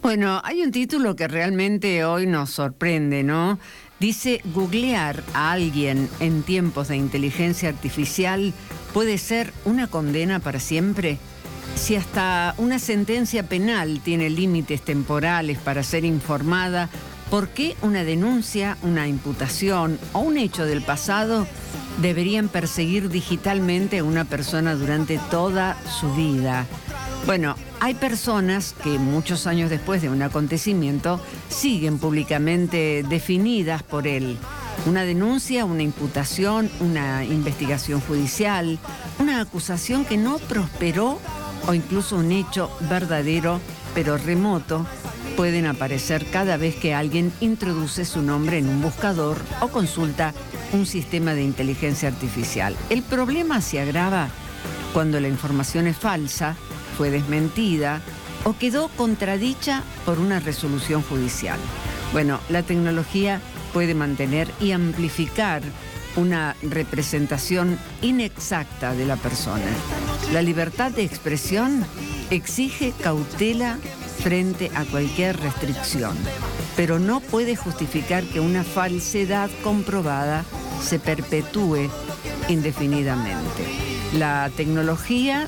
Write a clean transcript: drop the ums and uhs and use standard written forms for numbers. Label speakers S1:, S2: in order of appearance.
S1: Bueno, hay un título que realmente hoy nos sorprende, ¿no? Dice, googlear a alguien en tiempos de inteligencia artificial puede ser una condena para siempre. Si hasta una sentencia penal tiene límites temporales para ser informada, ¿por qué una denuncia, una imputación o un hecho del pasado deberían perseguir digitalmente a una persona durante toda su vida? Bueno, hay personas que muchos años después de un acontecimiento siguen públicamente definidas por él. Una denuncia, una imputación, una investigación judicial, una acusación que no prosperó o incluso un hecho verdadero pero remoto pueden aparecer cada vez que alguien introduce su nombre en un buscador o consulta un sistema de inteligencia artificial. El problema se agrava cuando la información es falsa, fue desmentida o quedó contradicha por una resolución judicial. Bueno, la tecnología puede mantener y amplificar una representación inexacta de la persona. La libertad de expresión exige cautela frente a cualquier restricción, pero no puede justificar que una falsedad comprobada se perpetúe indefinidamente. La tecnología